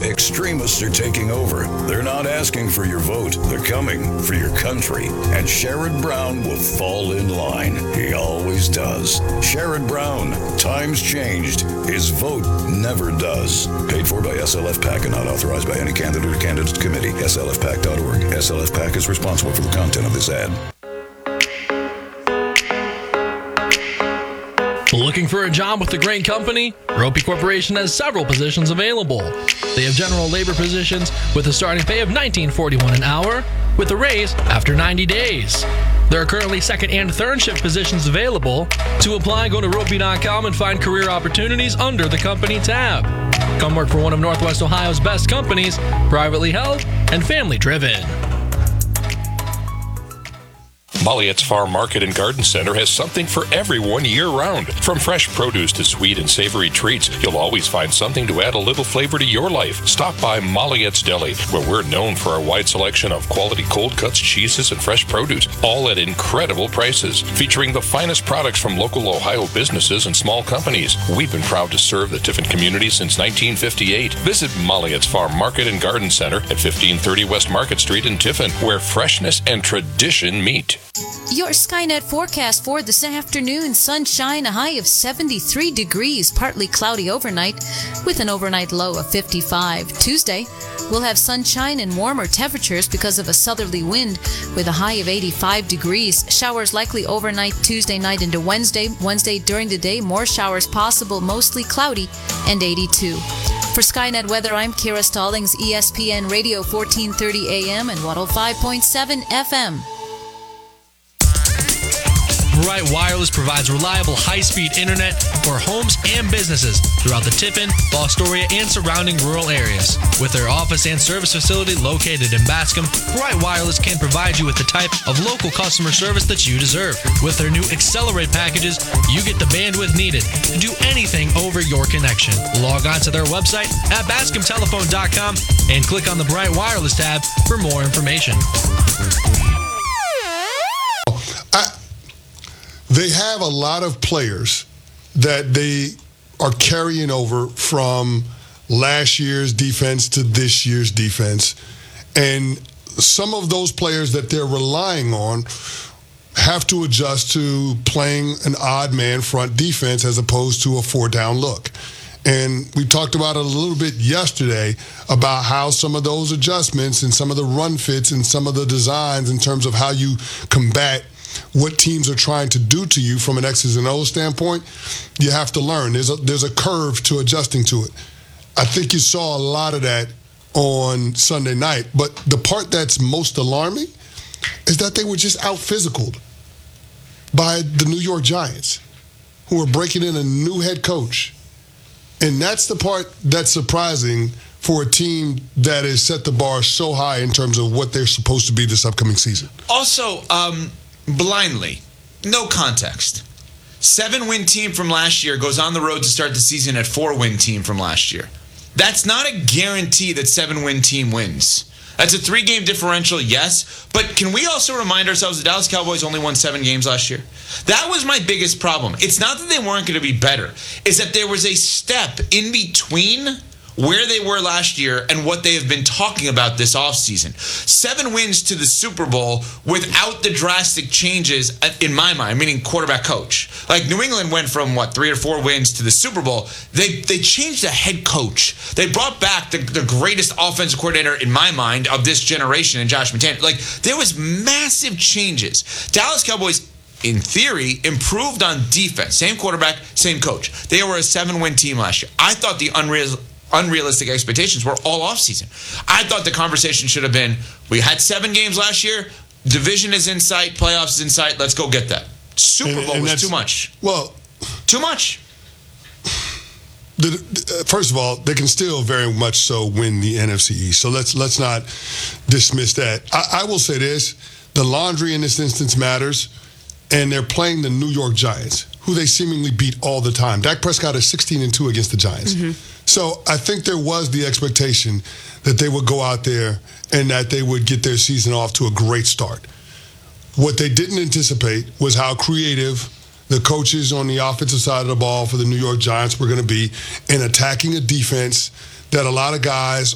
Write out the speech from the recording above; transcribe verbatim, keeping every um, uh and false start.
Extremists are taking over. They're not asking for your vote. They're coming for your country. And Sherrod Brown will fall in line. He always does. Sherrod Brown. Times changed. His vote never does. Paid for by S L F PAC and not authorized by any candidate or candidates committee. S L F pac dot org. S L F PAC is responsible for the content of this ad. Looking for a job with a great company? Ropey Corporation has several positions available. They have general labor positions with a starting pay of nineteen forty-one an hour with a raise after ninety days. There are currently second and third shift positions available. To apply, go to ropey dot com and find career opportunities under the company tab. Come work for one of Northwest Ohio's best companies, privately held and family driven. Molliette's Farm Market and Garden Center has something for everyone year-round. From fresh produce to sweet and savory treats, you'll always find something to add a little flavor to your life. Stop by Molliette's Deli, where we're known for our wide selection of quality cold cuts, cheeses, and fresh produce, all at incredible prices. Featuring the finest products from local Ohio businesses and small companies. We've been proud to serve the Tiffin community since nineteen fifty-eight. Visit Molliette's Farm Market and Garden Center at fifteen thirty West Market Street in Tiffin, where freshness and tradition meet. Your Skynet forecast for this afternoon: sunshine, a high of seventy-three degrees, partly cloudy overnight with an overnight low of fifty-five. Tuesday, we'll have sunshine and warmer temperatures because of a southerly wind with a high of eighty-five degrees. Showers likely overnight Tuesday night into Wednesday. Wednesday during the day, more showers possible, mostly cloudy, and eighty-two. For Skynet Weather, I'm Kira Stallings, E S P N Radio fourteen thirty A M and one oh five point seven F M. Bright Wireless provides reliable high-speed internet for homes and businesses throughout the Tiffin, Fostoria, and surrounding rural areas. With their office and service facility located in Bascom, Bright Wireless can provide you with the type of local customer service that you deserve. With their new Accelerate packages, you get the bandwidth needed to do anything over your connection. Log on to their website at bascom telephone dot com and click on the Bright Wireless tab for more information. They have a lot of players that they are carrying over from last year's defense to this year's defense. And some of those players that they're relying on have to adjust to playing an odd man front defense as opposed to a four-down look. And we talked about it a little bit yesterday about how some of those adjustments and some of the run fits and some of the designs in terms of how you combat what teams are trying to do to you from an X's and O's standpoint, you have to learn. There's a, there's a curve to adjusting to it. I think you saw a lot of that on Sunday night. But the part that's most alarming is that they were just out-physicaled by the New York Giants, who are breaking in a new head coach. And that's the part that's surprising for a team that has set the bar so high in terms of what they're supposed to be this upcoming season. Also, um... blindly, no context. Seven-win team from last year goes on the road to start the season at four-win team from last year. That's not a guarantee that seven-win team wins. That's a three-game differential, yes, but can we also remind ourselves the Dallas Cowboys only won seven games last year? That was my biggest problem. It's not that they weren't going to be better. It's that there was a step in between where they were last year and what they have been talking about this offseason. Seven wins to the Super Bowl without the drastic changes, in my mind, meaning quarterback coach. Like New England went from, what, three or four wins to the Super Bowl. They they changed the head coach. They brought back the, the greatest offensive coordinator, in my mind, of this generation in Josh McDaniels. Like, there was massive changes. Dallas Cowboys, in theory, improved on defense. Same quarterback, same coach. They were a seven-win team last year. I thought the unreal... unrealistic expectations were all offseason. I thought the conversation should have been, we had seven games last year, division is in sight, playoffs is in sight, let's go get that. Super Bowl and, and was too much. Well, too much. The, the, first of all, they can still very much so win the N F C East, so let's let's not dismiss that. I, I will say this, the laundry in this instance matters, and they're playing the New York Giants, who they seemingly beat all the time. Dak Prescott is sixteen and two against the Giants. Mm-hmm. So I think there was the expectation that they would go out there and that they would get their season off to a great start. What they didn't anticipate was how creative the coaches on the offensive side of the ball for the New York Giants were going to be in attacking a defense that a lot of guys